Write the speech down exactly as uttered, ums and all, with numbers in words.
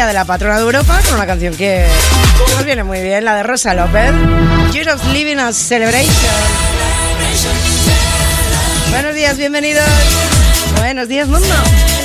Día de la Patrona de Europa, con una canción que nos viene muy bien, la de Rosa López, Year of Living a Celebration. Buenos días, bienvenidos. Buenos días, mundo.